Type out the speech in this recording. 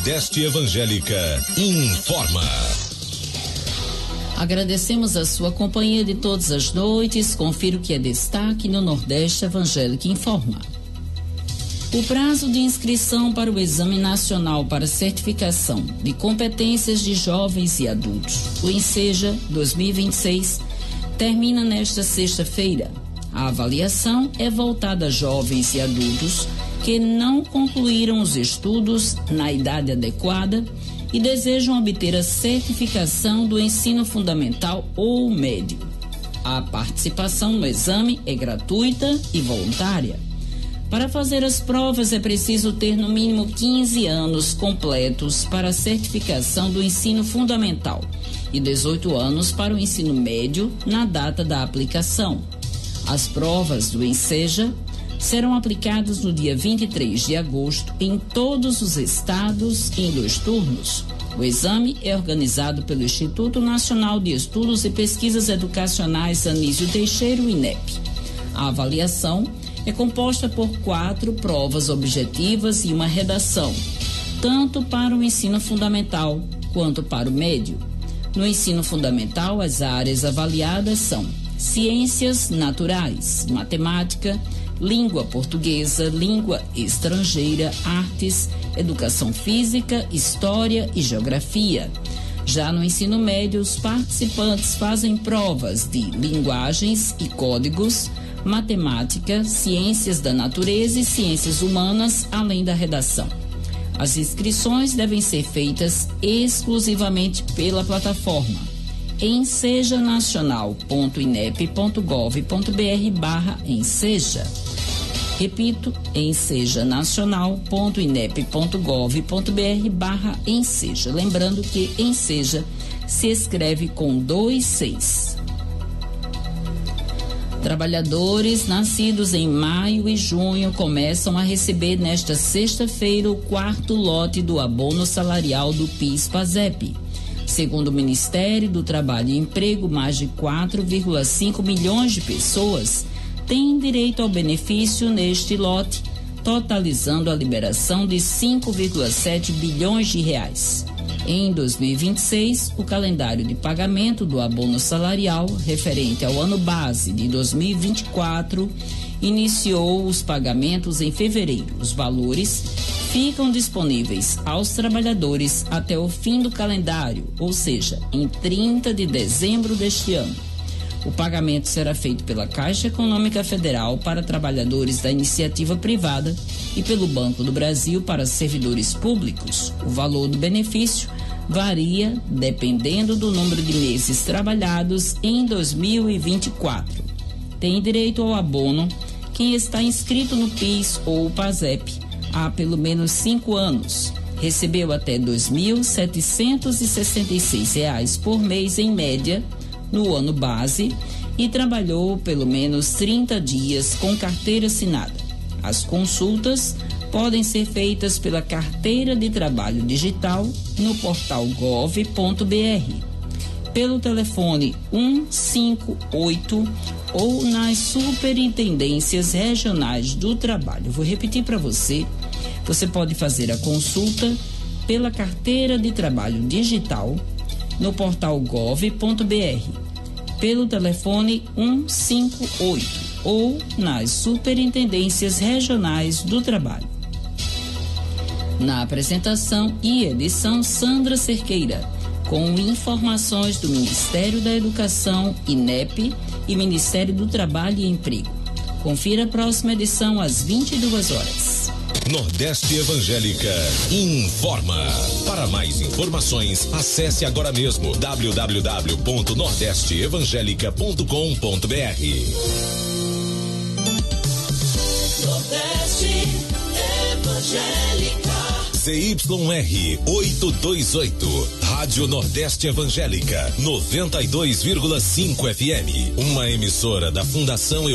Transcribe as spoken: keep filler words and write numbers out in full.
Nordeste Evangélica informa. Agradecemos a sua companhia de todas as noites. Confira o que é destaque no Nordeste Evangélica informa. O prazo de inscrição para o Exame Nacional para Certificação de Competências de Jovens e Adultos, o ENSEJA dois mil e vinte e seis, termina nesta sexta-feira. A avaliação é voltada a jovens e adultos que não concluíram os estudos na idade adequada e desejam obter a certificação do ensino fundamental ou médio. A participação no exame é gratuita e voluntária. Para fazer as provas é preciso ter no mínimo quinze anos completos para a certificação do ensino fundamental e dezoito anos para o ensino médio na data da aplicação. As provas do ENSEJA serão aplicadas no dia vinte e três de agosto em todos os estados em dois turnos. O exame é organizado pelo Instituto Nacional de Estudos e Pesquisas Educacionais Anísio Teixeira, o INEP. A avaliação é composta por quatro provas objetivas e uma redação, tanto para o ensino fundamental quanto para o médio. No ensino fundamental, as áreas avaliadas são ciências naturais, matemática, língua portuguesa, língua estrangeira, artes, educação física, história e geografia. Já no ensino médio, os participantes fazem provas de linguagens e códigos, matemática, ciências da natureza e ciências humanas, além da redação. As inscrições devem ser feitas exclusivamente pela plataforma ensejanacional ponto inep ponto gov ponto br barra enseja. Repito, ensejanacional ponto inep ponto gov ponto br barra enseja. Lembrando que enseja se escreve com dois seis. Trabalhadores nascidos em maio e junho começam a receber nesta sexta-feira o quarto lote do abono salarial do PIS/PASEP. Segundo o Ministério do Trabalho e Emprego, mais de quatro vírgula cinco milhões de pessoas têm direito ao benefício neste lote, totalizando a liberação de cinco vírgula sete bilhões de reais. Em dois mil e vinte e seis, o calendário de pagamento do abono salarial referente ao ano base de dois mil e vinte e quatro iniciou os pagamentos em fevereiro. Os valores ficam disponíveis aos trabalhadores até o fim do calendário, ou seja, em trinta de dezembro deste ano. O pagamento será feito pela Caixa Econômica Federal para trabalhadores da iniciativa privada e pelo Banco do Brasil para servidores públicos. O valor do benefício varia dependendo do número de meses trabalhados em dois mil e vinte e quatro. Tem direito ao abono quem está inscrito no PIS ou PASEP há pelo menos cinco anos, recebeu até dois mil setecentos e sessenta e seis reais por mês em média no ano base e trabalhou pelo menos trinta dias com carteira assinada. As consultas podem ser feitas pela Carteira de Trabalho Digital no portal gov ponto br, pelo telefone um cinco oito ou nas superintendências regionais do trabalho. Vou repetir para você. Você pode fazer a consulta pela Carteira de Trabalho Digital no portal gov ponto br, pelo telefone um cinco oito ou nas superintendências regionais do trabalho. Na apresentação e edição, Sandra Cerqueira, com informações do Ministério da Educação, INEP e Ministério do Trabalho e Emprego. Confira a próxima edição às vinte e duas horas. Nordeste Evangélica informa. Para mais informações, acesse agora mesmo w w w ponto nordeste evangélica ponto com ponto br. Nordeste Evangélica. C Y R oitocentos e vinte e oito, Rádio Nordeste Evangélica, noventa e dois vírgula cinco F M, uma emissora da Fundação